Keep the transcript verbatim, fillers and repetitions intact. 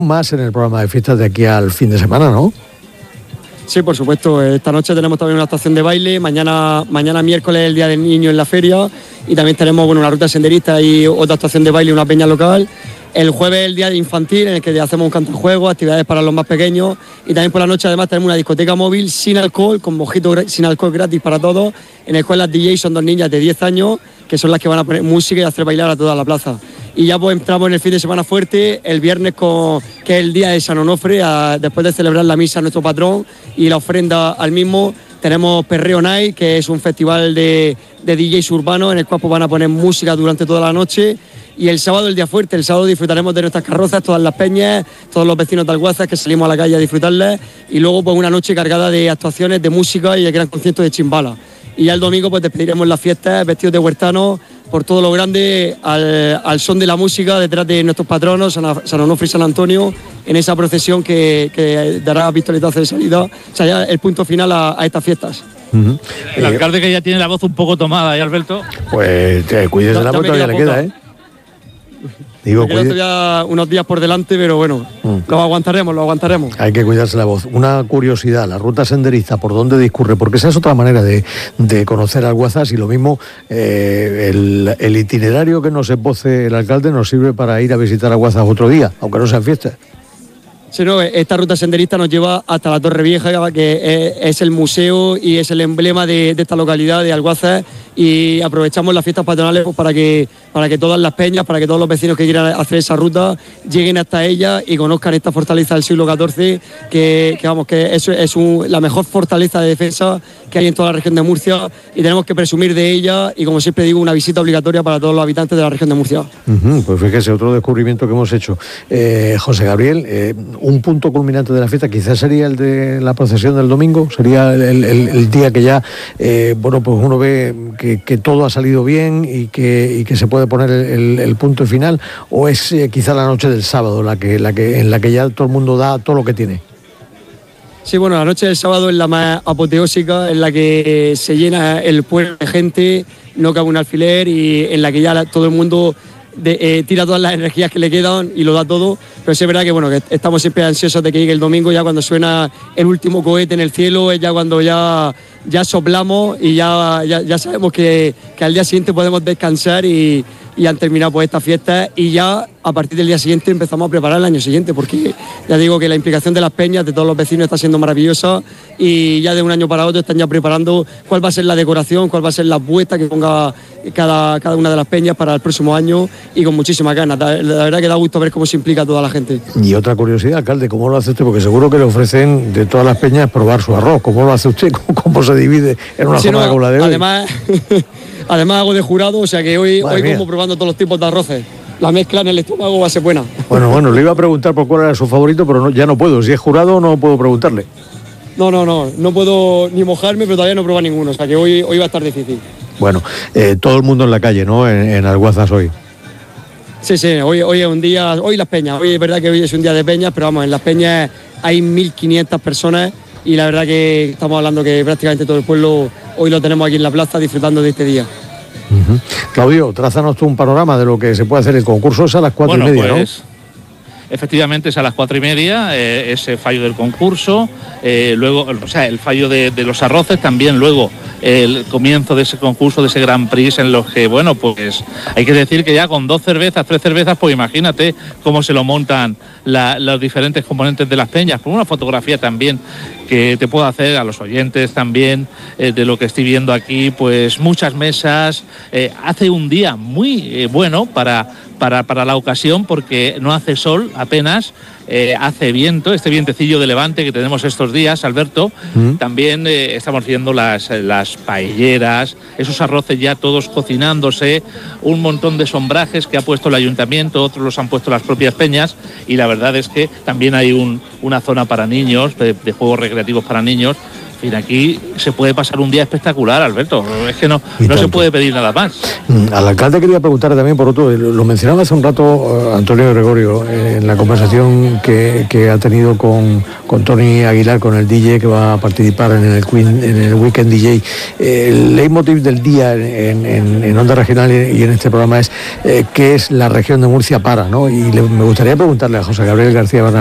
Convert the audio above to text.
Más en el programa de fiestas de aquí al fin de semana, ¿no? Sí, por supuesto. Esta noche tenemos también una actuación de baile. Mañana, mañana miércoles, el Día del Niño en la feria. Y también tenemos bueno, una ruta senderista y otra actuación de baile y una peña local. El jueves el día infantil, en el que hacemos un cantajuego, actividades para los más pequeños. Y también por la noche además tenemos una discoteca móvil sin alcohol, con mojito sin alcohol gratis para todos, en el cual las D Js son dos niñas de diez años, que son las que van a poner música y hacer bailar a toda la plaza. Y ya pues entramos en el fin de semana fuerte, el viernes, con, que es el día de San Onofre, a, después de celebrar la misa a nuestro patrón y la ofrenda al mismo. Tenemos Perreo Night, que es un festival de, de D Js urbanos en el cual pues, van a poner música durante toda la noche. Y el sábado el día fuerte, el sábado disfrutaremos de nuestras carrozas, todas las peñas, todos los vecinos de Alguazas que salimos a la calle a disfrutarlas. Y luego pues una noche cargada de actuaciones, de música y de gran concierto de chimbala. Y ya el domingo pues despediremos las fiestas vestidos de huertanos por todo lo grande, al, al son de la música, detrás de nuestros patronos, San, San Onofre y San Antonio, en esa procesión que, que dará pistoletazo de salida, o sea, ya el punto final a, a estas fiestas. Uh-huh. El eh, alcalde que ya tiene la voz un poco tomada, ¿eh, Alberto? Pues te cuides de la voz, todavía le queda, ¿eh? Digo, me quedan todavía unos días por delante, pero bueno, mm. lo aguantaremos, lo aguantaremos. Hay que cuidarse la voz. Una curiosidad, la ruta senderista, ¿por dónde discurre? Porque esa es otra manera de, de conocer Alguazas y lo mismo, eh, el, el itinerario que nos esboce el alcalde nos sirve para ir a visitar Alguazas otro día, aunque no sean fiestas. Sí, no, esta ruta senderista nos lleva hasta la Torre Vieja, que es, es el museo y es el emblema de, de esta localidad de Alguazas, y aprovechamos las fiestas patronales pues, para que para que todas las peñas, para que todos los vecinos que quieran hacer esa ruta lleguen hasta ella y conozcan esta fortaleza del siglo catorce, que, que vamos, que eso es un, la mejor fortaleza de defensa que hay en toda la región de Murcia, y tenemos que presumir de ella, y como siempre digo, una visita obligatoria para todos los habitantes de la región de Murcia. Uh-huh, pues fíjese, otro descubrimiento que hemos hecho. Eh, José Gabriel, eh, un punto culminante de la fiesta quizás sería el de la procesión del domingo, sería el, el, el día que ya, eh, bueno, pues uno ve que, que todo ha salido bien y que, y que se puede poner el, el, el punto final, o es eh, quizá la noche del sábado la que, la que, en la que ya todo el mundo da todo lo que tiene. Sí, bueno, la noche del sábado es la más apoteósica, en la que se llena el pueblo de gente, no cabe un alfiler, y en la que ya todo el mundo de, eh, tira todas las energías que le quedan y lo da todo. Pero sí es verdad que, bueno, que estamos siempre ansiosos de que llegue el domingo, ya cuando suena el último cohete en el cielo, es ya cuando ya, ya soplamos y ya, ya, ya sabemos que, que al día siguiente podemos descansar y, y han terminado pues estas fiestas, y ya a partir del día siguiente empezamos a preparar el año siguiente, porque ya digo que la implicación de las peñas, de todos los vecinos, está siendo maravillosa, y ya de un año para otro están ya preparando cuál va a ser la decoración, cuál va a ser la apuesta que ponga cada, cada una de las peñas para el próximo año, y con muchísimas ganas. La, la verdad que da gusto ver cómo se implica toda la gente. Y otra curiosidad, alcalde, ¿cómo lo hace usted? Porque seguro que le ofrecen de todas las peñas probar su arroz. ¿Cómo lo hace usted? ¿Cómo, cómo se divide en una sí, jornada no, como la de hoy? Además, además hago de jurado, o sea que hoy, hoy como probando todos los tipos de arroces. La mezcla en el estómago va a ser buena. Bueno, bueno, le iba a preguntar por cuál era su favorito, pero no, ya no puedo. Si es jurado no puedo preguntarle. No, no, no, no puedo ni mojarme, pero todavía no he probado ninguno, o sea que hoy, hoy va a estar difícil. Bueno, eh, todo el mundo en la calle, ¿no? En, en Alguazas hoy. Sí, sí, hoy, hoy es un día, hoy las peñas, hoy es verdad que hoy es un día de peñas, pero vamos, en las peñas hay mil quinientas personas, y la verdad que estamos hablando que prácticamente todo el pueblo hoy lo tenemos aquí en la plaza disfrutando de este día. Uh-huh. Claudio, trázanos tú un panorama de lo que se puede hacer el concurso. Es a las cuatro bueno, y media, pues, ¿no? Efectivamente es a las cuatro y media, eh, ese fallo del concurso, eh, luego, o sea, el fallo de, de los arroces, también luego el comienzo de ese concurso, de ese Grand Prix, en los que, bueno, pues hay que decir que ya con dos cervezas, tres cervezas, pues imagínate cómo se lo montan la, los diferentes componentes de las peñas. Por una fotografía también que te puedo hacer a los oyentes también eh, de lo que estoy viendo aquí, pues muchas mesas, eh, hace un día muy eh, bueno para, para, para la ocasión, porque no hace sol apenas, eh, hace viento, este vientecillo de levante que tenemos estos días, Alberto. Mm. También eh, estamos viendo las, las paelleras, esos arroces ya todos cocinándose, un montón de sombrajes que ha puesto el ayuntamiento, otros los han puesto las propias peñas, y la verdad es que también hay un, una zona para niños, de, de juegos recreativos para niños. fin, aquí se puede pasar un día espectacular, Alberto. Es que no, no se puede pedir nada más. Al alcalde quería preguntar también por otro, lo mencionaba hace un rato Antonio Gregorio, en la conversación que, que ha tenido con, con Tony Aguilar, con el D J que va a participar en el, Queen, en el Weekend D J. El leitmotiv del día en, en, en Onda Regional y en este programa es eh, qué es la región de Murcia para, ¿no? Y le, me gustaría preguntarle a José Gabriel García Bernal,